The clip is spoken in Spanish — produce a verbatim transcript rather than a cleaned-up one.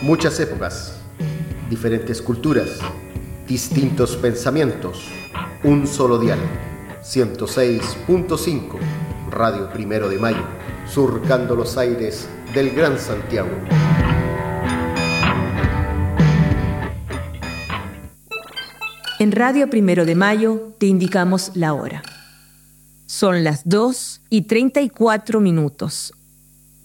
Muchas épocas, diferentes culturas, distintos pensamientos, un solo dial. ciento seis punto cinco, Radio Primero de Mayo, surcando los aires del Gran Santiago. En Radio Primero de Mayo te indicamos la hora. Son las dos y treinta y cuatro minutos,